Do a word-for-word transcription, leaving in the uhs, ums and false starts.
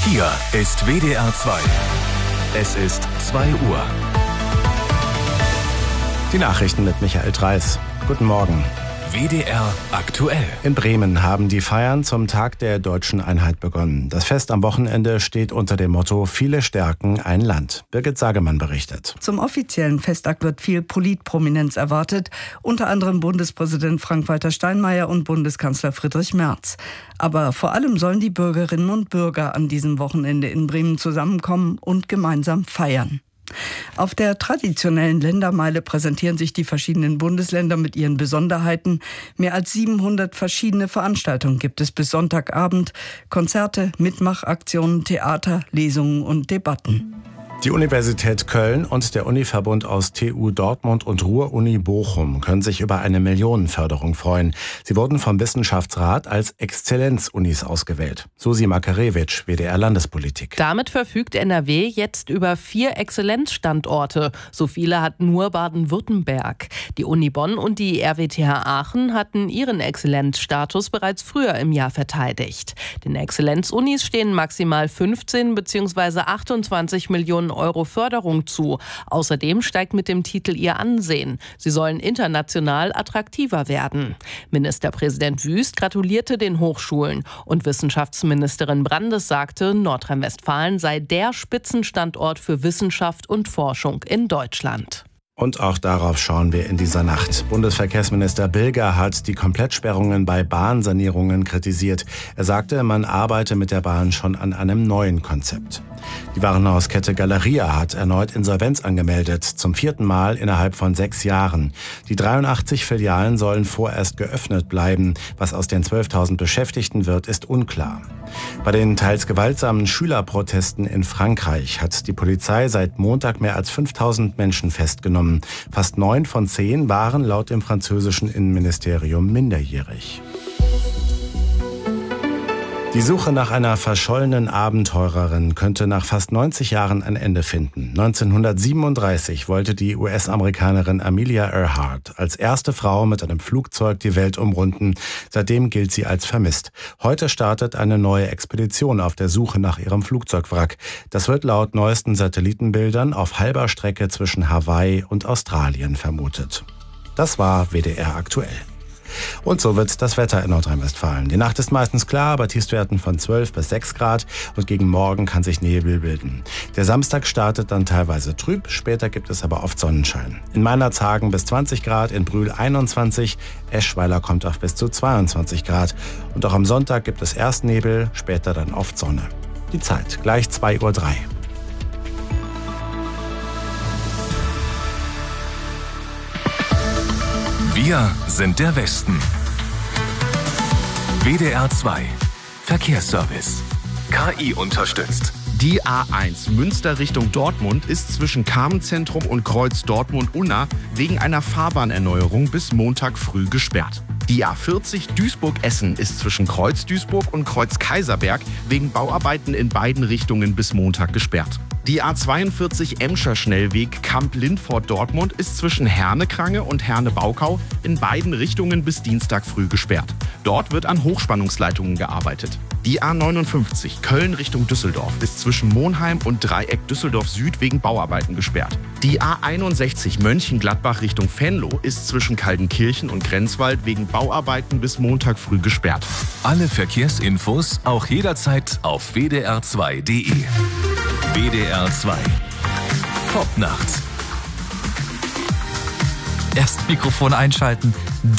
Hier ist W D R zwei. Es ist zwei Uhr. Die Nachrichten mit Michael Dreis. Guten Morgen. W D R aktuell. In Bremen haben die Feiern zum Tag der deutschen Einheit begonnen. Das Fest am Wochenende steht unter dem Motto Viele stärken ein Land. Birgit Sagemann berichtet. Zum offiziellen Festakt wird viel Politprominenz erwartet, unter anderem Bundespräsident Frank-Walter Steinmeier und Bundeskanzler Friedrich Merz. Aber vor allem sollen die Bürgerinnen und Bürger an diesem Wochenende in Bremen zusammenkommen und gemeinsam feiern. Auf der traditionellen Ländermeile präsentieren sich die verschiedenen Bundesländer mit ihren Besonderheiten. Mehr als siebenhundert verschiedene Veranstaltungen gibt es bis Sonntagabend. Konzerte, Mitmachaktionen, Theater, Lesungen und Debatten. Die Universität Köln und der Univerbund aus T U Dortmund und Ruhr-Uni Bochum können sich über eine Millionenförderung freuen. Sie wurden vom Wissenschaftsrat als Exzellenzunis ausgewählt. Susi Makarewitsch, W D R Landespolitik. Damit verfügt N R W jetzt über vier Exzellenzstandorte. So viele hat nur Baden-Württemberg. Die Uni Bonn und die R W T H Aachen hatten ihren Exzellenzstatus bereits früher im Jahr verteidigt. Den Exzellenzunis stehen maximal fünfzehn bzw. achtundzwanzig Millionen Euro Förderung zu. Außerdem steigt mit dem Titel ihr Ansehen. Sie sollen international attraktiver werden. Ministerpräsident Wüst gratulierte den Hochschulen und Wissenschaftsministerin Brandes sagte, Nordrhein-Westfalen sei der Spitzenstandort für Wissenschaft und Forschung in Deutschland. Und auch darauf schauen wir in dieser Nacht. Bundesverkehrsminister Bilger hat die Komplettsperrungen bei Bahnsanierungen kritisiert. Er sagte, man arbeite mit der Bahn schon an einem neuen Konzept. Die Warenhauskette Galeria hat erneut Insolvenz angemeldet, zum vierten Mal innerhalb von sechs Jahren. Die dreiundachtzig Filialen sollen vorerst geöffnet bleiben. Was aus den zwölftausend Beschäftigten wird, ist unklar. Bei den teils gewaltsamen Schülerprotesten in Frankreich hat die Polizei seit Montag mehr als fünftausend Menschen festgenommen. Fast neun von zehn waren laut dem französischen Innenministerium minderjährig. Die Suche nach einer verschollenen Abenteurerin könnte nach fast neunzig Jahren ein Ende finden. neunzehnhundertsiebenunddreißig wollte die U S-Amerikanerin Amelia Earhart als erste Frau mit einem Flugzeug die Welt umrunden. Seitdem gilt sie als vermisst. Heute startet eine neue Expedition auf der Suche nach ihrem Flugzeugwrack. Das wird laut neuesten Satellitenbildern auf halber Strecke zwischen Hawaii und Australien vermutet. Das war W D R aktuell. Und so wird das Wetter in Nordrhein-Westfalen. Die Nacht ist meistens klar, bei Tiefstwerten von zwölf bis sechs Grad und gegen Morgen kann sich Nebel bilden. Der Samstag startet dann teilweise trüb, später gibt es aber oft Sonnenschein. In Meinerzhagen bis zwanzig Grad, in Brühl einundzwanzig, Eschweiler kommt auf bis zu zweiundzwanzig Grad. Und auch am Sonntag gibt es erst Nebel, später dann oft Sonne. Die Zeit gleich zwei Uhr drei. Wir sind der Westen. W D R zwei. Verkehrsservice. K I unterstützt. Die A eins Münster Richtung Dortmund ist zwischen Carmenzentrum und Kreuz Dortmund-Unna wegen einer Fahrbahnerneuerung bis Montag früh gesperrt. Die A vierzig Duisburg-Essen ist zwischen Kreuz Duisburg und Kreuz Kaiserberg wegen Bauarbeiten in beiden Richtungen bis Montag gesperrt. Die A zweiundvierzig Emscher Schnellweg Kamp-Lindfort-Dortmund ist zwischen Herne-Krange und Herne-Baukau in beiden Richtungen bis Dienstag früh gesperrt. Dort wird an Hochspannungsleitungen gearbeitet. Die A neunundfünfzig Köln Richtung Düsseldorf ist zwischen Monheim und Dreieck Düsseldorf Süd wegen Bauarbeiten gesperrt. Die A einundsechzig Mönchengladbach Richtung Venlo ist zwischen Kaltenkirchen und Grenzwald wegen Bauarbeiten bis Montag früh gesperrt. Alle Verkehrsinfos auch jederzeit auf w d r zwei punkt d e. W D R zwei. Top nachts. Erst Mikrofon einschalten,